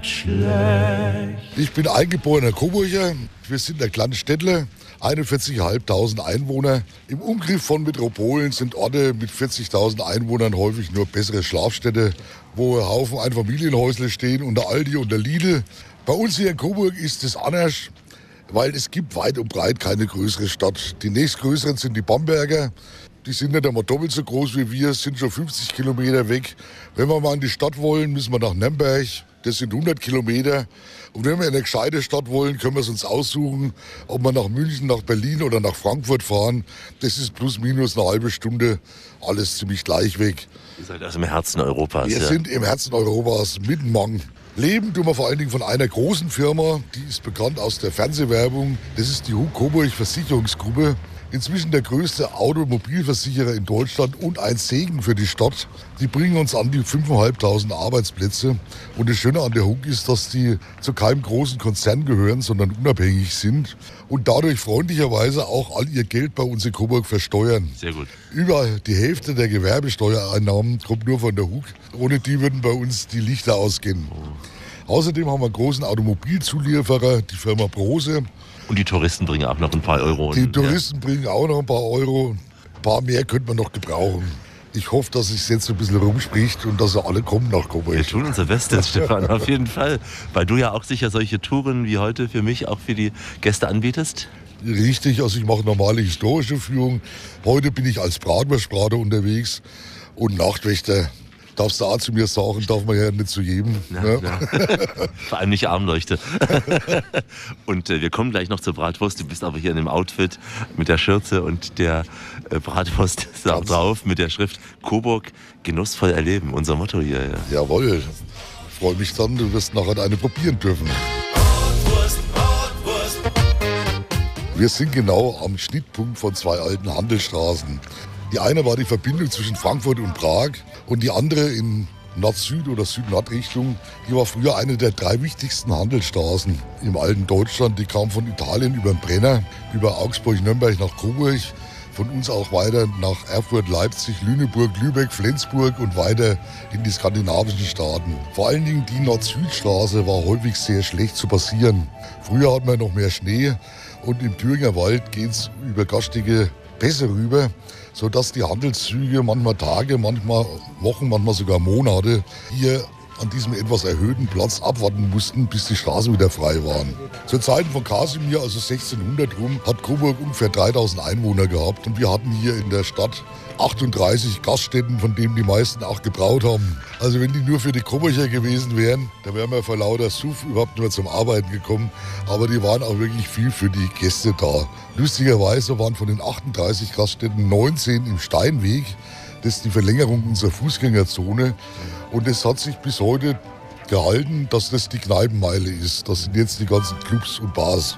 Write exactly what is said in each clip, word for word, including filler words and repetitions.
nicht schlecht. Ich bin eingeborener Coburger. Wir sind ein kleines Städtler, einundvierzigtausendfünfhundert Einwohner. Im Umgriff von Metropolen sind Orte mit vierzigtausend Einwohnern häufig nur bessere Schlafstädte, wo ein Haufen Einfamilienhäusle stehen und der Aldi und der Lidl. Bei uns hier in Coburg ist es anders, weil es gibt weit und breit keine größere Stadt. Die nächstgrößeren sind die Bamberger. Die sind nicht einmal doppelt so groß wie wir, sind schon fünfzig Kilometer weg. Wenn wir mal in die Stadt wollen, müssen wir nach Nürnberg. Das sind hundert Kilometer. Und wenn wir in eine gescheite Stadt wollen, können wir es uns aussuchen, ob wir nach München, nach Berlin oder nach Frankfurt fahren. Das ist plus minus eine halbe Stunde, alles ziemlich gleich weg. Ihr seid also im Herzen Europas. Wir ja. sind im Herzen Europas, mittenmang. Leben tun wir vor allen Dingen von einer großen Firma, die ist bekannt aus der Fernsehwerbung. Das ist die Hug Coburg Versicherungsgruppe. Inzwischen der größte Automobilversicherer in Deutschland und ein Segen für die Stadt. Die bringen uns an die fünftausendfünfhundert Arbeitsplätze. Und das Schöne an der Hug ist, dass die zu keinem großen Konzern gehören, sondern unabhängig sind und dadurch freundlicherweise auch all ihr Geld bei uns in Coburg versteuern. Sehr gut. Über die Hälfte der Gewerbesteuereinnahmen kommt nur von der Hug. Ohne die würden bei uns die Lichter ausgehen. Oh. Außerdem haben wir einen großen Automobilzulieferer, die Firma Brose. Und die Touristen bringen auch noch ein paar Euro. Die Touristen ja. bringen auch noch ein paar Euro. Ein paar mehr könnte man noch gebrauchen. Ich hoffe, dass es jetzt ein bisschen rumspricht und dass alle kommen nach Coburg. Wir tun unser Bestes, Stefan, auf jeden Fall. Weil du ja auch sicher solche Touren wie heute für mich auch für die Gäste anbietest. Richtig, also ich mache normale historische Führung. Heute bin ich als Bratwurstbrater unterwegs und Nachtwächter. Darfst du auch zu mir sagen, darf man ja nicht zu jedem. Ja, ne? ja. Vor allem nicht Armleuchte. Und äh, wir kommen gleich noch zur Bratwurst. Du bist aber hier in dem Outfit mit der Schürze und der äh, Bratwurst drauf mit der Schrift Coburg genussvoll erleben. Unser Motto hier. Ja. Jawohl. Ich freue mich dann, du wirst nachher eine probieren dürfen. Bratwurst, Bratwurst. Wir sind genau am Schnittpunkt von zwei alten Handelsstraßen. Die eine war die Verbindung zwischen Frankfurt und Prag und die andere in Nord-Süd- oder Süd-Nord-Richtung. Die war früher eine der drei wichtigsten Handelsstraßen im alten Deutschland. Die kam von Italien über den Brenner, über Augsburg, Nürnberg nach Coburg, von uns auch weiter nach Erfurt, Leipzig, Lüneburg, Lübeck, Flensburg und weiter in die skandinavischen Staaten. Vor allen Dingen die Nord-Süd-Straße war häufig sehr schlecht zu passieren. Früher hatten wir noch mehr Schnee und im Thüringer Wald geht es über gastige Pässe rüber, sodass die Handelszüge manchmal Tage, manchmal Wochen, manchmal sogar Monate hier an diesem etwas erhöhten Platz abwarten mussten, bis die Straßen wieder frei waren. Zu Zeiten von Kasimir, also sechzehnhundert rum, hat Coburg ungefähr dreitausend Einwohner gehabt und wir hatten hier in der Stadt achtunddreißig Gaststätten, von denen die meisten auch gebraut haben. Also wenn die nur für die Coburger gewesen wären, dann wären wir vor lauter Suff überhaupt nicht mehr zum Arbeiten gekommen. Aber die waren auch wirklich viel für die Gäste da. Lustigerweise waren von den achtunddreißig Gaststätten neunzehn im Steinweg. Das ist die Verlängerung unserer Fußgängerzone. Und es hat sich bis heute gehalten, dass das die Kneipenmeile ist. Das sind jetzt die ganzen Clubs und Bars.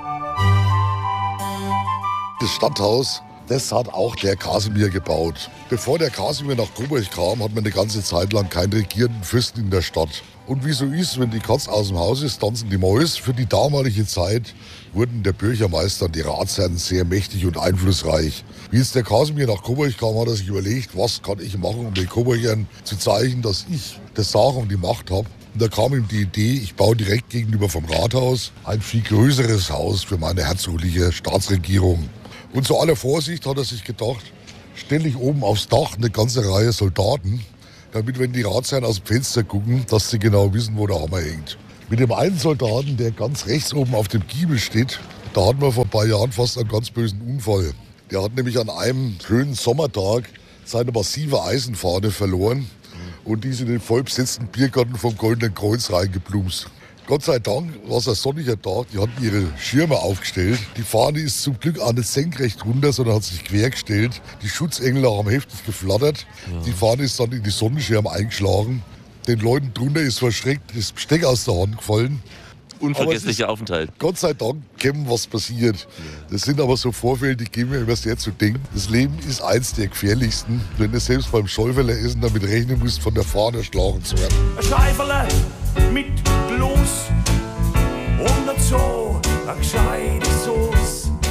Das Stadthaus, das hat auch der Kasimir gebaut. Bevor der Kasimir nach Coburg kam, hat man eine ganze Zeit lang keinen regierenden Fürsten in der Stadt. Und wie so ist, wenn die Katz aus dem Haus ist, tanzen die Mäuse. Für die damalige Zeit wurden der Bürgermeister und die Ratsherren sehr mächtig und einflussreich. Wie jetzt der Kasimir nach Coburg kam, hat er sich überlegt, was kann ich machen, um den Coburgern zu zeigen, dass ich das Sagen und die Macht habe. Und da kam ihm die Idee, ich baue direkt gegenüber vom Rathaus ein viel größeres Haus für meine herzogliche Staatsregierung. Und zu aller Vorsicht hat er sich gedacht, stelle ich oben aufs Dach eine ganze Reihe Soldaten, damit, wenn die Ratsherren aus dem Fenster gucken, dass sie genau wissen, wo der Hammer hängt. Mit dem einen Soldaten, der ganz rechts oben auf dem Giebel steht, da hatten wir vor ein paar Jahren fast einen ganz bösen Unfall. Der hat nämlich an einem schönen Sommertag seine massive Eisenfahne verloren und die ist in den vollbesetzten Biergarten vom Goldenen Kreuz reingeblumst. Gott sei Dank war es ein sonniger Tag, die hatten ihre Schirme aufgestellt. Die Fahne ist zum Glück auch nicht senkrecht runter, sondern hat sich quergestellt. Die Schutzengel haben heftig geflattert. Ja. Die Fahne ist dann in die Sonnenschirme eingeschlagen. Den Leuten drunter ist verschreckt das Besteck aus der Hand gefallen. Unvergesslicher Aufenthalt. Gott sei Dank kennen, was passiert. Ja. Das sind aber so Vorfälle, die geben mir immer sehr zu denken. Das Leben ist eins der gefährlichsten. Wenn du selbst beim Schäuferler essen damit rechnen musst, von der Fahne erschlagen zu werden. Ein Schäuferle mit Blues und dazu eine gescheite Sauce. Damit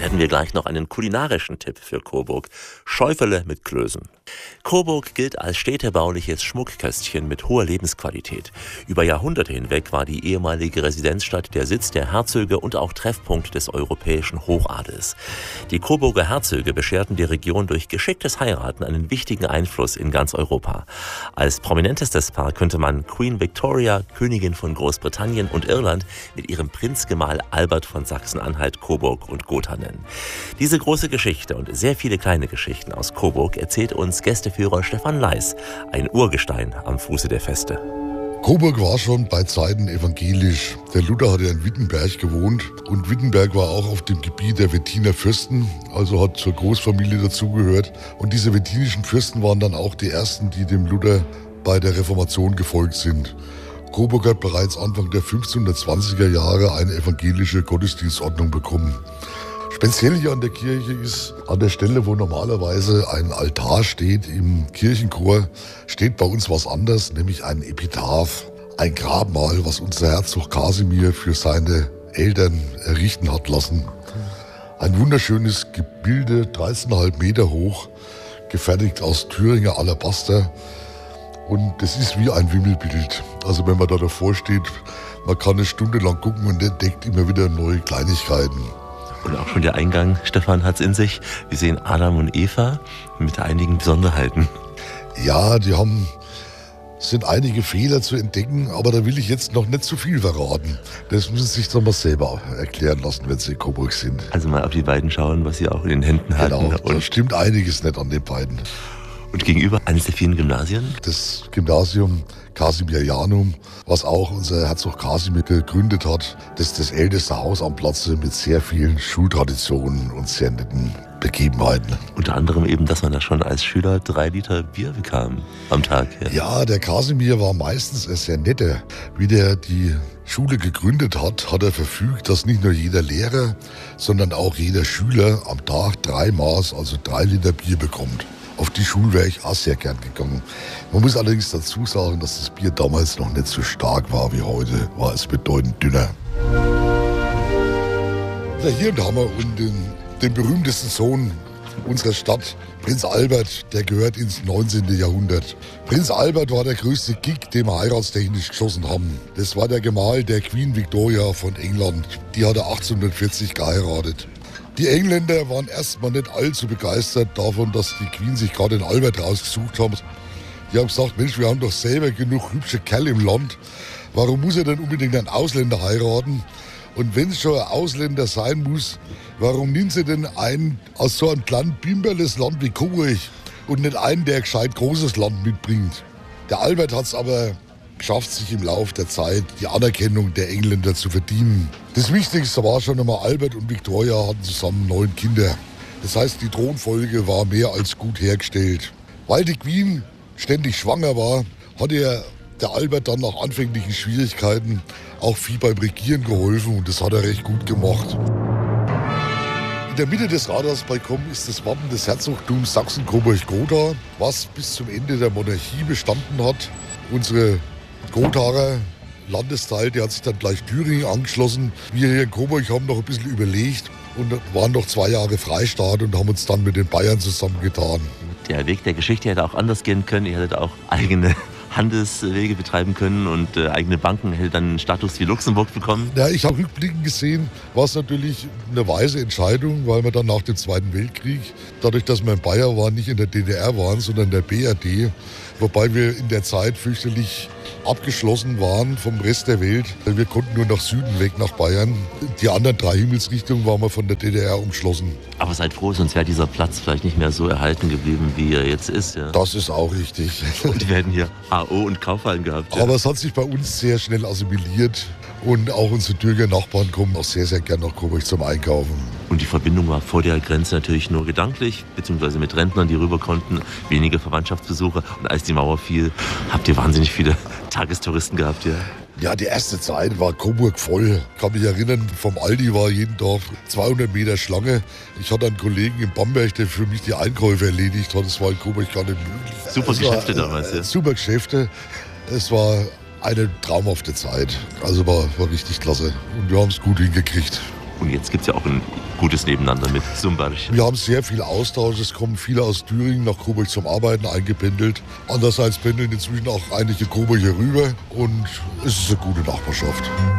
hätten wir gleich noch einen kulinarischen Tipp für Coburg. Schäufele mit Klößen. Coburg gilt als städtebauliches Schmuckkästchen mit hoher Lebensqualität. Über Jahrhunderte hinweg war die ehemalige Residenzstadt der Sitz der Herzöge und auch Treffpunkt des europäischen Hochadels. Die Coburger Herzöge bescherten der Region durch geschicktes Heiraten einen wichtigen Einfluss in ganz Europa. Als prominentestes Paar könnte man Queen Victoria, Königin von Großbritannien und Irland, mit ihrem Prinzgemahl Albert von Sachsen-Anhalt, Coburg und Gotha nennen. Diese große Geschichte und sehr viele kleine Geschichten aus Coburg erzählt uns Gästeführer Stefan Leis, ein Urgestein am Fuße der Feste. Coburg war schon bei Zeiten evangelisch. Der Luther hatte in Wittenberg gewohnt und Wittenberg war auch auf dem Gebiet der Wettiner Fürsten, also hat zur Großfamilie dazugehört. Und diese wettinischen Fürsten waren dann auch die ersten, die dem Luther bei der Reformation gefolgt sind. Coburg hat bereits Anfang der fünfzehnhundertzwanziger Jahre eine evangelische Gottesdienstordnung bekommen. Speziell hier an der Kirche ist, an der Stelle, wo normalerweise ein Altar steht im Kirchenchor, steht bei uns was anderes, nämlich ein Epitaph, ein Grabmal, was unser Herzog Kasimir für seine Eltern errichten hat lassen. Ein wunderschönes Gebilde, dreizehn Komma fünf Meter hoch, gefertigt aus Thüringer Alabaster. Und das ist wie ein Wimmelbild. Also wenn man da davor steht, man kann eine Stunde lang gucken und entdeckt immer wieder neue Kleinigkeiten. Und auch schon der Eingang, Stefan, hat's in sich. Wir sehen Adam und Eva mit einigen Besonderheiten. Ja, die haben, sind einige Fehler zu entdecken, aber da will ich jetzt noch nicht zu viel verraten. Das müssen Sie sich dann mal selber erklären lassen, wenn Sie in Coburg sind. Also mal auf die beiden schauen, was sie auch in den Händen halten. Genau, da und stimmt einiges nicht an den beiden. Und gegenüber eines der vielen Gymnasien? Das Gymnasium Casimirianum, was auch unser Herzog Kasimir gegründet hat, das ist das älteste Haus am Platze mit sehr vielen Schultraditionen und sehr netten Begebenheiten. Unter anderem eben, dass man da schon als Schüler drei Liter Bier bekam am Tag. Ja, ja, der Kasimir war meistens ein sehr netter. Wie der die Schule gegründet hat, hat er verfügt, dass nicht nur jeder Lehrer, sondern auch jeder Schüler am Tag drei Maß, also drei Liter Bier bekommt. Auf die Schule wäre ich auch sehr gern gegangen. Man muss allerdings dazu sagen, dass das Bier damals noch nicht so stark war wie heute, war es bedeutend dünner. Ja, hier haben wir den, den berühmtesten Sohn unserer Stadt, Prinz Albert, der gehört ins neunzehnten Jahrhundert. Prinz Albert war der größte Gig, den wir heiratstechnisch geschossen haben. Das war der Gemahl der Queen Victoria von England. Die hat er achtzehnhundertvierzig geheiratet. Die Engländer waren erstmal nicht allzu begeistert davon, dass die Queen sich gerade den Albert rausgesucht hat. Die haben gesagt, Mensch, wir haben doch selber genug hübsche Kerle im Land. Warum muss er denn unbedingt einen Ausländer heiraten? Und wenn es schon ein Ausländer sein muss, warum nimmt sie denn einen aus so einem kleinen bimberles Land wie Coburg und nicht einen, der gescheit großes Land mitbringt? Der Albert hat es aber geschafft, sich im Laufe der Zeit die Anerkennung der Engländer zu verdienen. Das Wichtigste war schon einmal, Albert und Victoria hatten zusammen neun Kinder. Das heißt, die Thronfolge war mehr als gut hergestellt. Weil die Queen ständig schwanger war, hat ihr der Albert dann nach anfänglichen Schwierigkeiten auch viel beim Regieren geholfen und das hat er recht gut gemacht. In der Mitte des Rathausbalkons ist das Wappen des Herzogtums Sachsen-Coburg-Gotha, was bis zum Ende der Monarchie bestanden hat. Unsere Gothaer Landesteil, der hat sich dann gleich Thüringen angeschlossen. Wir hier in Coburg haben noch ein bisschen überlegt und waren noch zwei Jahre Freistaat und haben uns dann mit den Bayern zusammengetan. Der Weg der Geschichte hätte auch anders gehen können. Ihr hättet auch eigene Handelswege betreiben können und äh, eigene Banken hätte dann einen Status wie Luxemburg bekommen. Ja, ich habe rückblickend gesehen, war es natürlich eine weise Entscheidung, weil wir dann nach dem Zweiten Weltkrieg, dadurch, dass wir in Bayern waren, nicht in der D D R waren, sondern in der B R D, wobei wir in der Zeit fürchterlich abgeschlossen waren vom Rest der Welt. Wir konnten nur nach Süden weg, nach Bayern. Die anderen drei Himmelsrichtungen waren wir von der D D R umschlossen. Aber seid froh, sonst wäre dieser Platz vielleicht nicht mehr so erhalten geblieben, wie er jetzt ist. Ja? Das ist auch richtig. Und wir hätten hier A O und Kaufhallen gehabt. Ja? Aber es hat sich bei uns sehr schnell assimiliert. Und auch unsere Thüringer Nachbarn kommen auch sehr, sehr gern nach Coburg zum Einkaufen. Und die Verbindung war vor der Grenze natürlich nur gedanklich, beziehungsweise mit Rentnern, die rüber konnten, wenige Verwandtschaftsbesuche. Und als die Mauer fiel, habt ihr wahnsinnig viele Tagestouristen gehabt, ja? Ja, die erste Zeit war Coburg voll. Ich kann mich erinnern, vom Aldi war jeden Tag zweihundert Meter Schlange. Ich hatte einen Kollegen in Bamberg, der für mich die Einkäufe erledigt hat. Das war in Coburg gar nicht möglich. Super es Geschäfte war, damals, ja? Super Geschäfte. Es war eine traumhafte Zeit. Also war, war richtig klasse. Und wir haben es gut hingekriegt. Und jetzt gibt es ja auch ein gutes Nebeneinander mit Sumberg. Wir haben sehr viel Austausch. Es kommen viele aus Thüringen nach Coburg zum Arbeiten eingependelt. Andererseits pendeln inzwischen auch einige Coburger rüber und es ist eine gute Nachbarschaft.